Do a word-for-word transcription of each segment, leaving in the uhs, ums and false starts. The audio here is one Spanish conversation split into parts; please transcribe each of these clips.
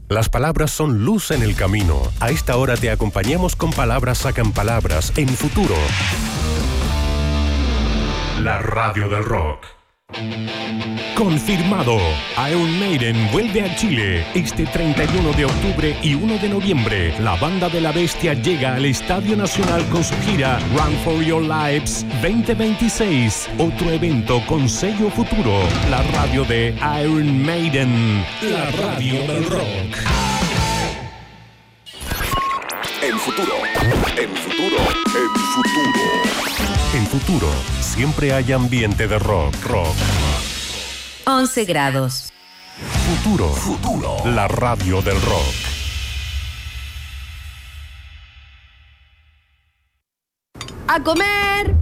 Las palabras son luz en el camino. A esta hora te acompañamos con Palabras Sacan Palabras en Futuro. La radio del rock. Confirmado. Iron Maiden vuelve a Chile este treinta y uno de octubre y uno de noviembre. La banda de la bestia llega al Estadio Nacional con su gira Run for Your Lives veinte veintiséis. Otro evento con sello Futuro. La radio de Iron Maiden. La radio del rock. En Futuro. En Futuro. En Futuro. En Futuro, siempre hay ambiente de rock, rock. once grados. Futuro. Futuro. La radio del rock. ¡A comer!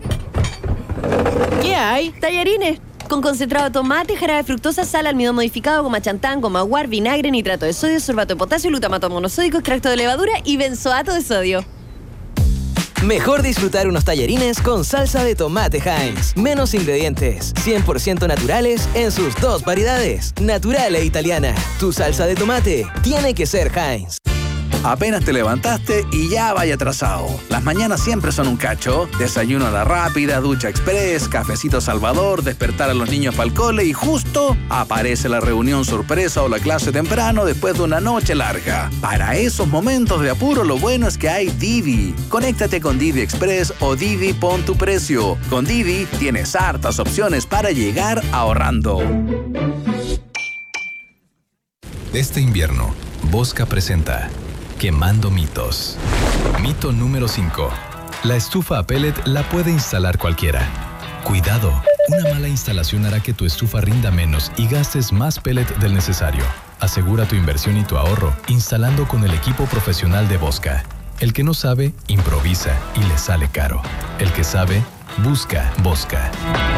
¿Qué hay? Tallarines. Con concentrado de tomate, jarabe de fructosa, sal, almidón modificado, goma chantán, goma guar, vinagre, nitrato de sodio, sorbato de potasio, glutamato monosódico, extracto de levadura y benzoato de sodio. Mejor disfrutar unos tallarines con salsa de tomate Heinz. Menos ingredientes, cien por ciento naturales en sus dos variedades, natural e italiana. Tu salsa de tomate tiene que ser Heinz. Apenas te levantaste y ya vaya atrasado. Las mañanas siempre son un cacho. Desayuno a la rápida, ducha express, cafecito Salvador, despertar a los niños para el cole y justo aparece la reunión sorpresa o la clase temprano después de una noche larga. Para esos momentos de apuro, lo bueno es que hay Didi. Conéctate con Didi Express o Didi Pon tu Precio. Con Didi tienes hartas opciones para llegar ahorrando. Este invierno, Bosca presenta Quemando mitos. Mito número cinco. La estufa a pellet la puede instalar cualquiera. Cuidado, una mala instalación hará que tu estufa rinda menos y gastes más pellet del necesario. Asegura tu inversión y tu ahorro instalando con el equipo profesional de Bosca. El que no sabe, improvisa y le sale caro. El que sabe, busca Bosca.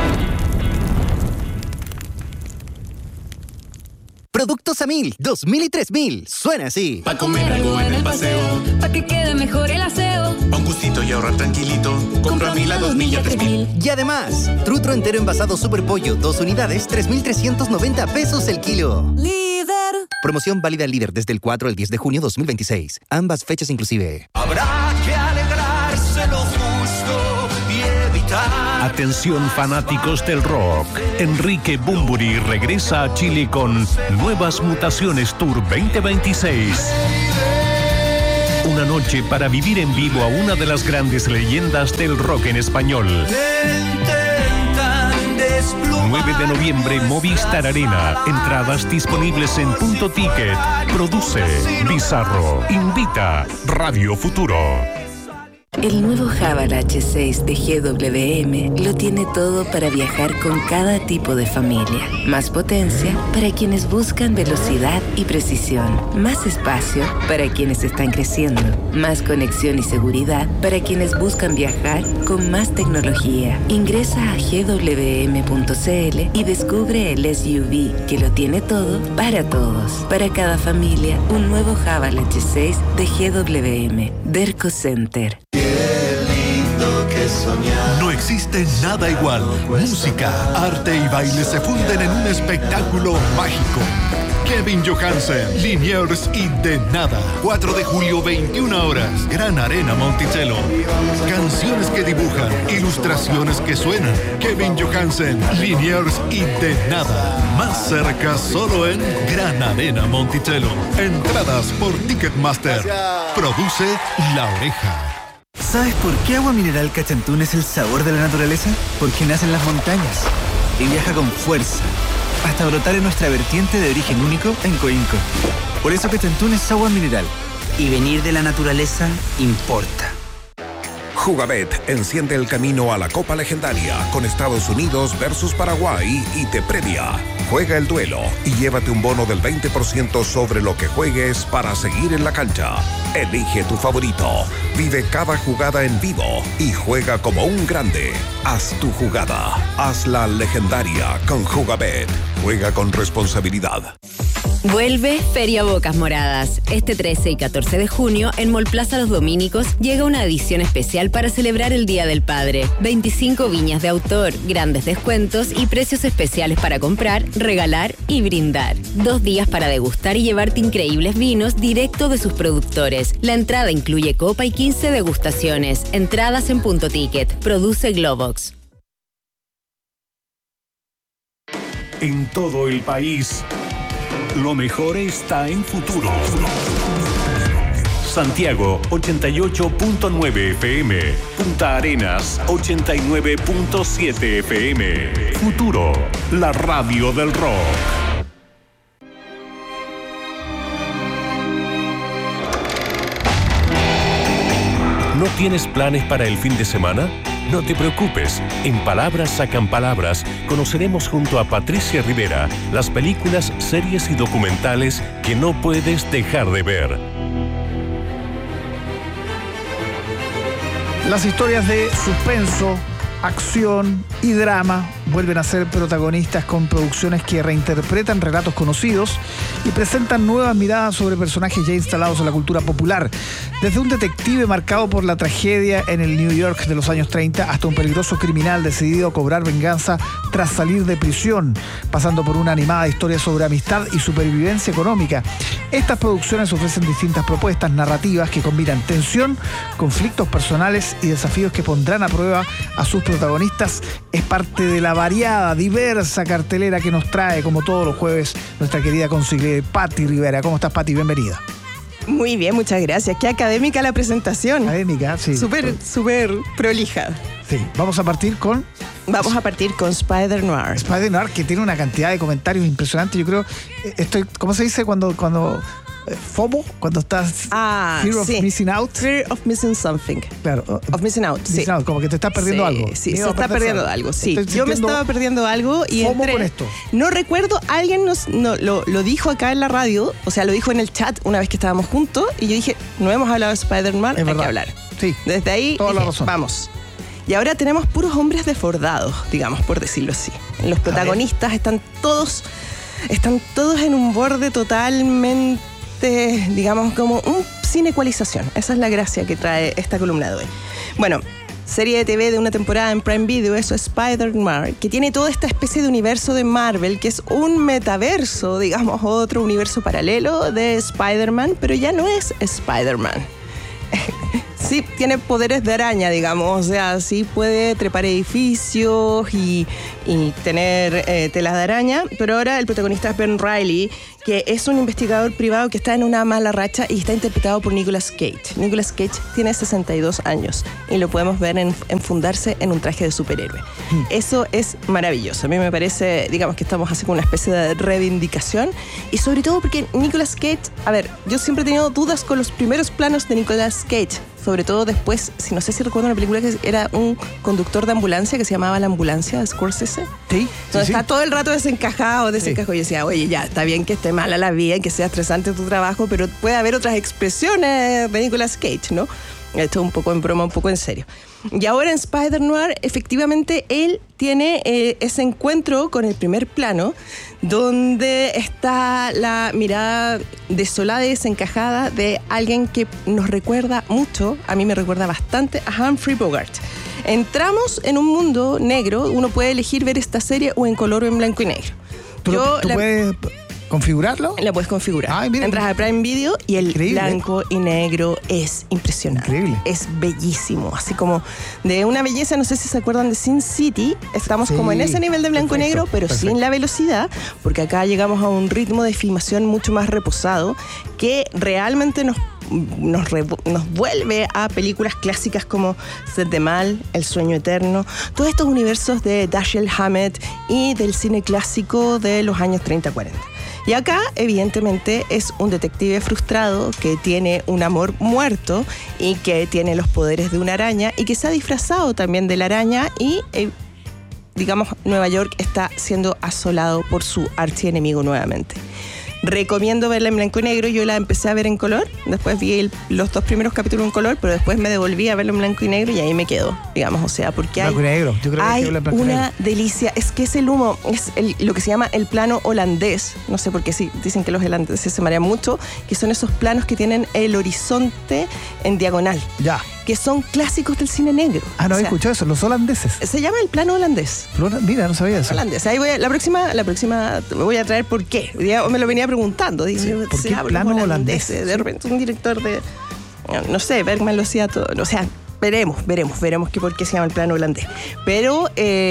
Productos a mil, dos mil y tres mil. Suena así. Pa' comer algo en el paseo, pa' que quede mejor el aseo. Pa' un gustito y ahorrar tranquilito. Compra a mil, a dos mil y a tres mil. Y además, trutro entero envasado Super Pollo, dos unidades, tres mil trescientos noventa pesos el kilo. Líder. Promoción válida al líder desde el cuatro al diez de junio dos mil veintiséis. Ambas fechas inclusive. Habrá que alegrarse lo justo y evitar. Atención fanáticos del rock. Enrique Bunbury regresa a Chile con Nuevas Mutaciones Tour veinte veintiséis. Una noche para vivir en vivo a una de las grandes leyendas del rock en español. nueve de noviembre, Movistar Arena. Entradas disponibles en Punto Ticket. Produce Bizarro. Invita Radio Futuro. El nuevo Haval H seis de G W M lo tiene todo para viajar con cada tipo de familia. Más potencia para quienes buscan velocidad y precisión. Más espacio para quienes están creciendo. Más conexión y seguridad para quienes buscan viajar con más tecnología. Ingresa a G W M punto C L y descubre el S U V que lo tiene todo para todos. Para cada familia, un nuevo Haval H seis de G W M. Derco Center. No existe nada igual. Música, arte y baile se funden en un espectáculo mágico. Kevin Johansen, Liniers y De Nada. cuatro de julio, veintiuna horas. Gran Arena Monticello. Canciones que dibujan, ilustraciones que suenan. Kevin Johansen, Liniers y De Nada. Más cerca solo en Gran Arena Monticello. Entradas por Ticketmaster. Produce La Oreja. ¿Sabes por qué Agua Mineral Cachantún es el sabor de la naturaleza? Porque nace en las montañas y viaja con fuerza hasta brotar en nuestra vertiente de origen único en Coinco. Por eso Cachantún es agua mineral y venir de la naturaleza importa. Jugabet enciende el camino a la Copa Legendaria con Estados Unidos versus Paraguay y te premia. Juega el duelo y llévate un bono del veinte por ciento sobre lo que juegues para seguir en la cancha. Elige tu favorito, vive cada jugada en vivo y juega como un grande. Haz tu jugada, hazla legendaria con Jugabet. Juega con responsabilidad. Vuelve Feria Bocas Moradas. Este trece y catorce de junio, en Mall Plaza Los Domínicos, llega una edición especial para celebrar el Día del Padre. veinticinco viñas de autor, grandes descuentos y precios especiales para comprar, regalar y brindar. Dos días para degustar y llevarte increíbles vinos directo de sus productores. La entrada incluye copa y quince degustaciones. Entradas en Punto Ticket. Produce Globox. En todo el país, lo mejor está en Futuro. Santiago ochenta y ocho punto nueve F M, Punta Arenas ochenta y nueve punto siete F M. Futuro, la radio del rock. ¿No tienes planes para el fin de semana? No te preocupes, en Palabras Sacan Palabras conoceremos junto a Patricia Rivera las películas, series y documentales que no puedes dejar de ver. Las historias de suspenso, acción y drama vuelven a ser protagonistas con producciones que reinterpretan relatos conocidos y presentan nuevas miradas sobre personajes ya instalados en la cultura popular. Desde un detective marcado por la tragedia en el New York de los años treinta hasta un peligroso criminal decidido a cobrar venganza tras salir de prisión, pasando por una animada historia sobre amistad y supervivencia económica. Estas producciones ofrecen distintas propuestas narrativas que combinan tensión, conflictos personales y desafíos que pondrán a prueba a sus protagonistas. Es parte de la variada, diversa cartelera que nos trae, como todos los jueves, nuestra querida consigliere Pati Rivera. ¿Cómo estás, Pati? Bienvenida. Muy bien, muchas gracias. Qué académica la presentación. Académica, sí. Súper, súper prolija. Sí, vamos a partir con... Vamos a partir con Spider-Noir. Spider-Noir, que tiene una cantidad de comentarios impresionantes. Yo creo, estoy, ¿cómo se dice cuando... cuando FOMO, cuando estás ah, Fear of sí. Missing Out. Fear of Missing Something. Claro. Of Missing Out, missing sí. out, como que te estás perdiendo sí, algo. Sí, Miedo se está perdiendo algo, algo, sí. Estoy Yo me estaba perdiendo algo y FOMO entré. Con esto. No recuerdo, alguien nos no, lo, lo dijo acá en la radio, o sea, lo dijo en el chat una vez que estábamos juntos y yo dije, no hemos hablado de Spider-Man, hay verdad. que hablar. Sí. Desde ahí Toda dije, la razón. Vamos. Y ahora tenemos puros hombres desbordados, digamos, por decirlo así. Los protagonistas están todos, están todos en un borde totalmente, digamos, como un sin ecualización. Esa es la gracia que trae esta columna de hoy. Bueno, serie de T V de una temporada en Prime Video, eso es Spider-Noir, que tiene toda esta especie de universo de Marvel, que es un metaverso, digamos, otro universo paralelo de Spider-Man, pero ya no es Spider-Man. Sí, tiene poderes de araña, digamos, o sea, sí puede trepar edificios y, y tener eh, telas de araña, pero ahora el protagonista es Ben Reilly, que es un investigador privado que está en una mala racha y está interpretado por Nicolas Cage. Nicolas Cage tiene sesenta y dos años y lo podemos ver en, enfundarse en un traje de superhéroe. Mm. Eso es maravilloso. A mí me parece, digamos, que estamos así con una especie de reivindicación y sobre todo porque Nicolas Cage, a ver, yo siempre he tenido dudas con los primeros planos de Nicolas Cage, sobre todo después, si no sé si recuerdo una película que era un conductor de ambulancia que se llamaba La Ambulancia de Scorsese. Sí. Entonces sí, está sí. todo el rato desencajado, desencajado. Sí. Y yo decía, oye, ya, está bien que esté mala la vida y que sea estresante tu trabajo, pero puede haber otras expresiones de Nicolas Cage, ¿no? Esto un poco en broma, un poco en serio. Y ahora en Spider-Noir, efectivamente, él tiene eh, ese encuentro con el primer plano, donde está la mirada desolada y desencajada de alguien que nos recuerda mucho, a mí me recuerda bastante, a Humphrey Bogart. Entramos en un mundo negro, uno puede elegir ver esta serie o en color o en blanco y negro. ¿Tú, Yo ¿tú la... puedes configurarlo? La puedes configurar. Ay, mira, entras a Prime Video y el increíble. Blanco y negro es impresionante. Increíble. Es bellísimo. Así como de una belleza, no sé si se acuerdan de Sin City. Estamos sí, como en ese nivel de blanco perfecto, y negro, pero perfecto. Sin la velocidad, porque acá llegamos a un ritmo de filmación mucho más reposado que realmente nos Nos, re, nos vuelve a películas clásicas como Set de Mal, El Sueño Eterno, todos estos universos de Dashiell Hammett y del cine clásico de los años treinta cuarenta. Y acá, evidentemente, es un detective frustrado que tiene un amor muerto y que tiene los poderes de una araña y que se ha disfrazado también de la araña y, eh, digamos, Nueva York está siendo asolado por su archienemigo nuevamente. Recomiendo verla en blanco y negro. Yo la empecé a ver en color. Después vi el, los dos primeros capítulos en color, pero después me devolví a verlo en blanco y negro y ahí me quedo, digamos. O sea, porque hay, blanco y negro. Yo creo que hay hay que verla en blanco y una negro. delicia. Es que es el humo, es el, lo que se llama el plano holandés. No sé por qué sí, dicen que los holandeses se marean mucho, que son esos planos que tienen el horizonte en diagonal. Ya. Que son clásicos del cine negro. Ah, no o he sea, escuchado eso, los holandeses. Se llama el plano holandés. Mira, no sabía eso. Holandés. Ahí voy a, la próxima, la próxima me voy a traer por qué. Ya me lo venía preguntando. Digo, Sí, ¿por qué habla plano holandés? holandés? De repente un director de, no sé, Bergman lo hacía todo. O sea, veremos, veremos, veremos que por qué se llama el plano holandés. Pero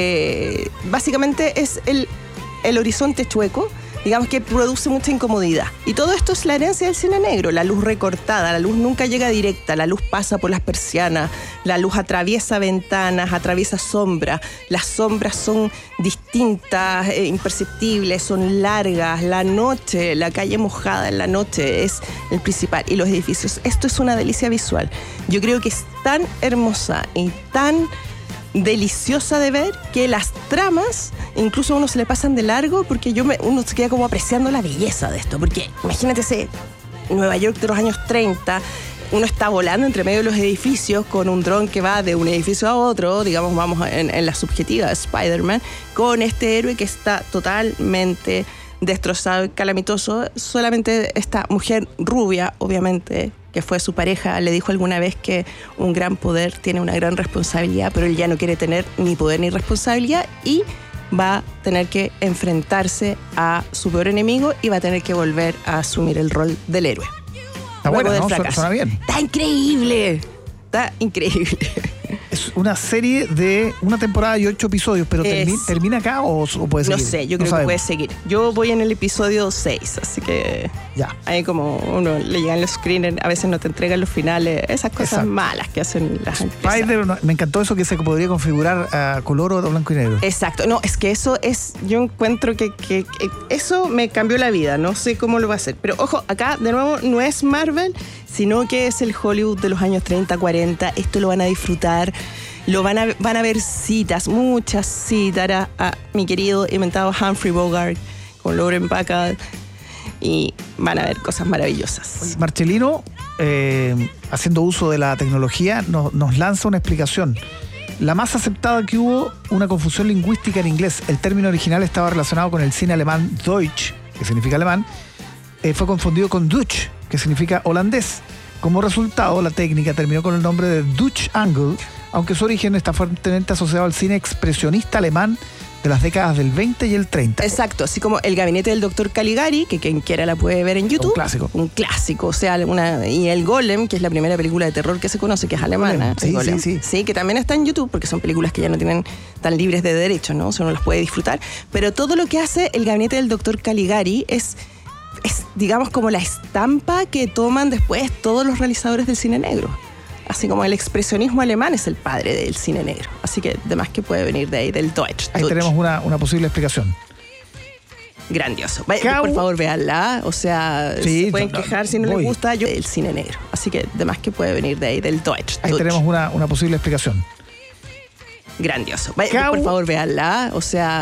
eh, básicamente es el, el horizonte chueco, digamos, que produce mucha incomodidad. Y todo esto es la herencia del cine negro, la luz recortada, la luz nunca llega directa, la luz pasa por las persianas, la luz atraviesa ventanas, atraviesa sombras, las sombras son distintas, eh, imperceptibles, son largas, la noche, la calle mojada en la noche es el principal, y los edificios. Esto es una delicia visual. Yo creo que es tan hermosa y tan deliciosa de ver que las tramas incluso a uno se le pasan de largo porque yo me, uno se queda como apreciando la belleza de esto, porque imagínate ese Nueva York de los años treinta, uno está volando entre medio de los edificios con un dron que va de un edificio a otro, digamos, vamos en, en la subjetiva de Spider-Man, con este héroe que está totalmente destrozado y calamitoso. Solamente esta mujer rubia, obviamente, que fue su pareja, le dijo alguna vez que un gran poder tiene una gran responsabilidad, pero él ya no quiere tener ni poder ni responsabilidad y va a tener que enfrentarse a su peor enemigo y va a tener que volver a asumir el rol del héroe. Está bueno, ¿no? Suena bien. Está increíble. Está increíble. Es una serie de una temporada y ocho episodios, pero Es- termi- ¿termina acá o, o puede seguir? No sé, yo No creo sabemos. que puede seguir. Yo voy en el episodio seis, así que ya. Ahí como uno le llegan los screeners, a veces no te entregan los finales, esas cosas Exacto. malas que hacen las empresas. Spider, no, me encantó eso que se podría configurar a color o a blanco y negro. Exacto, no, es que eso es, yo encuentro que, que- que eso me cambió la vida, no sé cómo lo va a hacer. Pero ojo, acá de nuevo no es Marvel, sino que es el Hollywood de los años treinta, cuarenta, esto lo van a disfrutar, lo van a, van a ver citas, muchas citas a, a mi querido inventado Humphrey Bogart con Lauren Bacall y van a ver cosas maravillosas. Marcelino, eh, haciendo uso de la tecnología, no- nos lanza una explicación. La más aceptada que hubo, una confusión lingüística en inglés. El término original estaba relacionado con el cine alemán Deutsch, que significa alemán. Eh, fue confundido con Dutch, que significa holandés. Como resultado, la técnica terminó con el nombre de Dutch Angle, aunque su origen está fuertemente asociado al cine expresionista alemán de las décadas del veinte y el treinta. Exacto, así como El gabinete del doctor Caligari, que quien quiera la puede ver en YouTube. Un clásico. Un clásico, o sea, una, y El Golem, que es la primera película de terror que se conoce, que es alemana. Sí, El Golem. sí, sí. Sí, que también está en YouTube, porque son películas que ya no tienen tan libres de derechos, ¿no? O sea, uno las puede disfrutar. Pero todo lo que hace El gabinete del doctor Caligari es, es, digamos, como la estampa que toman después todos los realizadores del cine negro. Así como el expresionismo alemán es el padre del cine negro. Así que además que puede venir de ahí, del Deutsch. Ahí Deutsch. tenemos una, una posible explicación. Grandioso. Vaya, Cabo- por favor, véanla. O sea, Sí, se pueden no, no, quejar si no voy. les gusta. Yo, el cine negro. Así que además que puede venir de ahí, del Deutsch. Ahí Deutsch. tenemos una, una posible explicación. Grandioso. Vaya, Cabo- por favor, véanla. O sea,